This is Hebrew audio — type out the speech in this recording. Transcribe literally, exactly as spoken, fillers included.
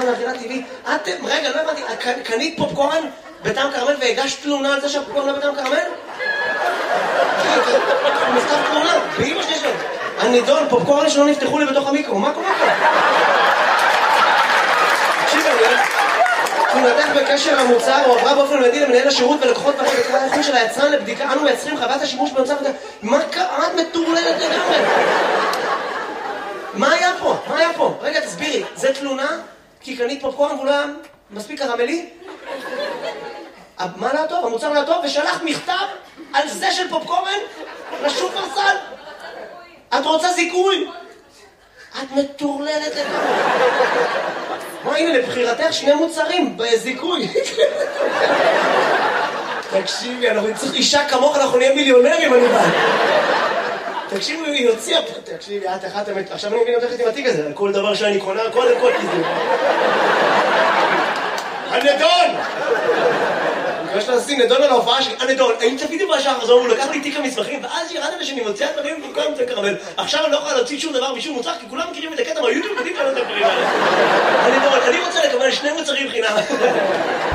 על אווירה טבעית. את, רגע, לא הבנתי, קנית פופקורן בטעם קרמל והגשת תלונה על זה שהפופקורן לא בטעם קרמל? הוא מכתב תלונה, באמא שלי שלו. הנידון, פופקורן שלא נפתחו לי בתוך המיקרו, מה קורה פה? תקשיב, אני... תלונתך בקשר המוצר הועברה באופן מיידי למנהל השירות ולקוחות ועדת בקרת האיכות של היצרן לבדיקה. אנו מייצרים חוות השימוש במוצר וזה... מה קרה? את מטורללת לגמרי. מה היה פה? מה היה פה? רגע, תסבירי. זה תלונה? כי קנית פופקורן והוא לא היה מספיק קרמלי? מה לא טוב? המוצר לא טוב? ושלחת מכתב על זה של פופקורן לשופרסל? את רוצה זיכוי? את מטורללת לגמרי. מה, הנה, לבחירתך שני מוצרים בזיכוי. תקשיבי, אנחנו צריך אישה כמוך, אנחנו נהיה מיליונרים, אני בא. תקשיבי, היא הוציאה פה. תקשיבי, את אחת אמת. עכשיו אני מבין אותך עם התיק הזה, על כל דבר שאני קונה, קודם כל כזה. הנדון! אני מקווה לשים נדון על ההופעה שלי. הנדון, האם צפיתי בשעה הזו, הוא לקח לי תיק המסמכים, ואז ירדתי שאני מוציאה דברים וכל זה קרמל. עכשיו אני לא יכולה להוציא שום דבר משום מוצר, כי כולם מכירים את הקטע מהיוטיוב, יודעים כאלה דברים האלה. הנדון, אני רוצה לקבל שני מוצרים חינם.